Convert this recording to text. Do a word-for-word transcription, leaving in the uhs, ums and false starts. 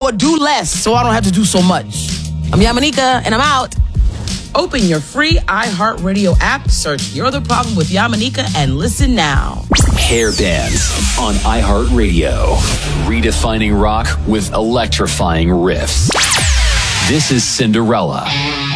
more, do less, so I don't have to do so much. I'm Yamanika, and I'm out. Open your free iHeartRadio app, search You're the Problem with Yamanika, and listen now. Hair bands on iHeartRadio. Redefining rock with electrifying riffs. This is Cinderella.